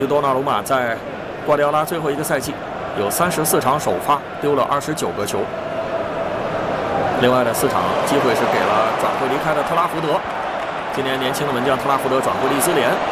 多纳鲁马在瓜迪奥拉最后一个赛季有34场首发，丢了29个球。另外的4场机会是给了转会离开的特拉福德。今年年轻的门将特拉福德转会利兹联。